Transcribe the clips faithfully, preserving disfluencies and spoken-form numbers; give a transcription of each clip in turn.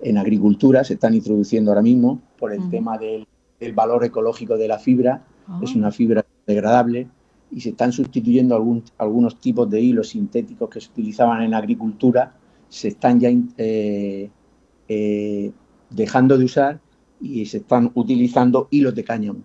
en agricultura, se están introduciendo ahora mismo por el Uh-huh. tema del, del valor ecológico de la fibra. Es Oh. una fibra degradable y se están sustituyendo algún, algunos tipos de hilos sintéticos que se utilizaban en agricultura, se están ya eh, eh, dejando de usar y se están utilizando hilos de cáñamo.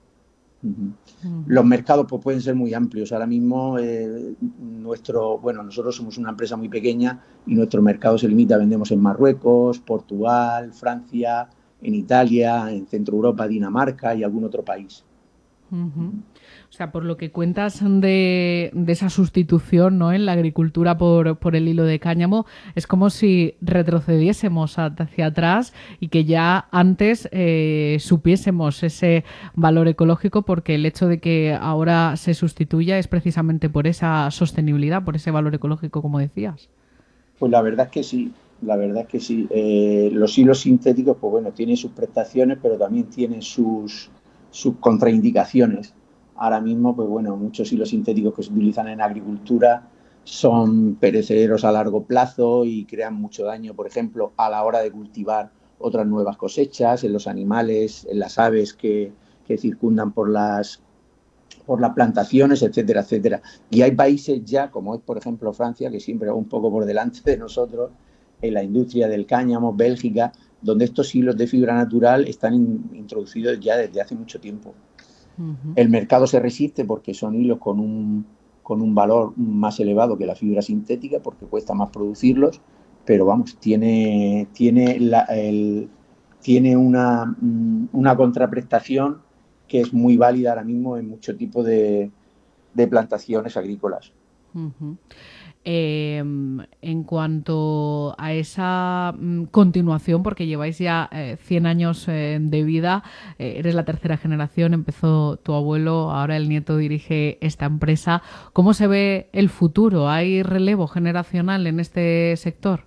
Uh-huh. Uh-huh. Los mercados pues, pueden ser muy amplios. Ahora mismo, eh, nuestro, bueno, nosotros somos una empresa muy pequeña y nuestro mercado se limita, vendemos en Marruecos, Portugal, Francia, en Italia, en Centro Europa, Dinamarca y algún otro país. Uh-huh. O sea, por lo que cuentas de, de esa sustitución, ¿no?, en la agricultura por, por el hilo de cáñamo, es como si retrocediésemos hacia atrás y que ya antes eh, supiésemos ese valor ecológico, porque el hecho de que ahora se sustituya es precisamente por esa sostenibilidad, por ese valor ecológico, como decías. Pues la verdad es que sí, la verdad es que sí. Eh, los hilos sintéticos, pues bueno, tienen sus prestaciones, pero también tienen sus, sus contraindicaciones. Ahora mismo, pues bueno, muchos hilos sintéticos que se utilizan en agricultura son perecederos a largo plazo y crean mucho daño, por ejemplo, a la hora de cultivar otras nuevas cosechas, en los animales, en las aves que, que circundan por las, por las plantaciones, etcétera, etcétera. Y hay países ya, como es por ejemplo Francia, que siempre va un poco por delante de nosotros, en la industria del cáñamo, Bélgica, donde estos hilos de fibra natural están in, introducidos ya desde hace mucho tiempo. Uh-huh. El mercado se resiste porque son hilos con un, con un valor más elevado que la fibra sintética, porque cuesta más producirlos, pero vamos, tiene, tiene, la, el, tiene una, una contraprestación que es muy válida ahora mismo en mucho tipo de, de plantaciones agrícolas. Uh-huh. Eh, en cuanto a esa mm, continuación, porque lleváis ya eh, cien años eh, de vida, eh, eres la tercera generación, empezó tu abuelo, ahora el nieto dirige esta empresa. ¿Cómo se ve el futuro? ¿Hay relevo generacional en este sector?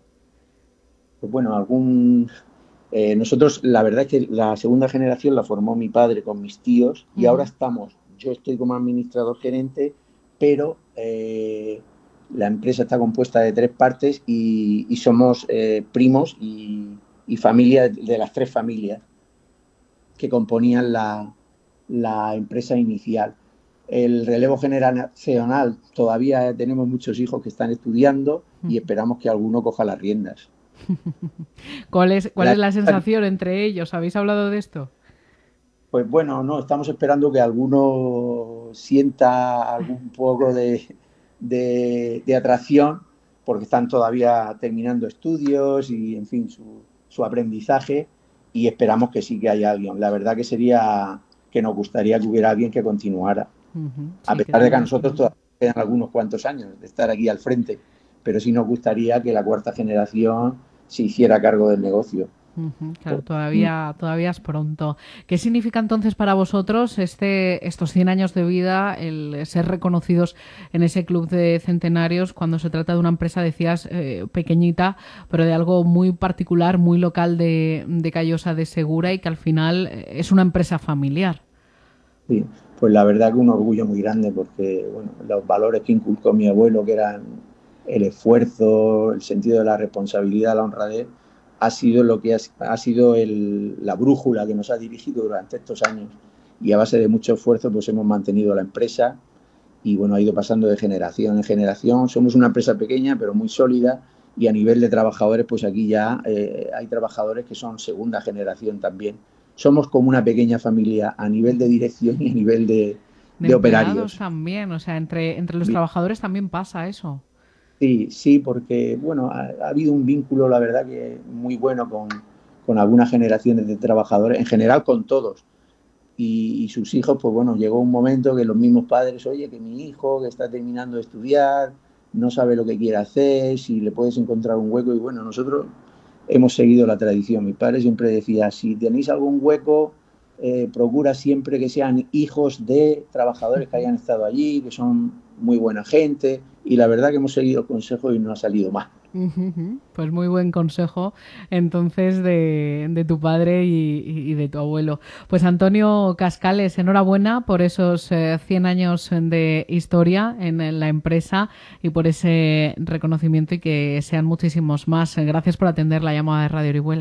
Pues bueno, algún... Eh, nosotros, la verdad es que la segunda generación la formó mi padre con mis tíos y ahora Uh-huh. estamos, yo estoy como administrador gerente, pero eh, la empresa está compuesta de tres partes y, y somos eh, primos y, y familia de las tres familias que componían la, la empresa inicial. El relevo generacional, todavía tenemos muchos hijos que están estudiando y esperamos que alguno coja las riendas. ¿Cuál es, cuál La, es la sensación entre ellos? ¿Habéis hablado de esto? Pues bueno, no, estamos esperando que alguno sienta algún poco de, de, de atracción, porque están todavía terminando estudios y, en fin, su, su aprendizaje, y esperamos que sí que haya alguien. La verdad que sería que nos gustaría que hubiera alguien que continuara, Uh-huh. a Sí, que pesar de que a tuviera nosotros experiencia. todavía quedan algunos cuantos años de estar aquí al frente, pero sí nos gustaría que la cuarta generación se hiciera cargo del negocio. Uh-huh, claro, todavía, todavía es pronto. ¿Qué significa entonces para vosotros este, estos cien años de vida, el ser reconocidos en ese club de centenarios cuando se trata de una empresa, decías, eh, pequeñita, pero de algo muy particular, muy local de, de Callosa de Segura y que al final es una empresa familiar? Sí, pues la verdad que un orgullo muy grande porque bueno, los valores que inculcó mi abuelo, que eran el esfuerzo, el sentido de la responsabilidad, la honradez, ha sido lo que ha, ha sido el, la brújula que nos ha dirigido durante estos años. Y a base de mucho esfuerzo pues hemos mantenido la empresa y bueno, ha ido pasando de generación en generación. Somos una empresa pequeña pero muy sólida y a nivel de trabajadores pues aquí ya eh, hay trabajadores que son segunda generación también. Somos como una pequeña familia a nivel de dirección y a nivel de, De de empleados operarios. también, o sea, entre, entre los trabajadores también pasa eso. Sí, sí, porque bueno, ha, ha habido un vínculo, la verdad, que muy bueno con, con algunas generaciones de trabajadores, en general con todos. Y, y sus hijos, pues bueno, llegó un momento que los mismos padres, oye, que mi hijo que está terminando de estudiar, no sabe lo que quiere hacer, si le puedes encontrar un hueco. Y bueno, nosotros hemos seguido la tradición. Mi padre siempre decía, si tenéis algún hueco, eh, procura siempre que sean hijos de trabajadores que hayan estado allí, que son muy buena gente. Y la verdad que hemos seguido el consejo y no ha salido mal. Ujú. Pues muy buen consejo entonces de, de tu padre y, y de tu abuelo. Pues Antonio Cascales, enhorabuena por esos eh, cien años de historia en, en la empresa y por ese reconocimiento y que sean muchísimos más. Gracias por atender la llamada de Radio Orihuela.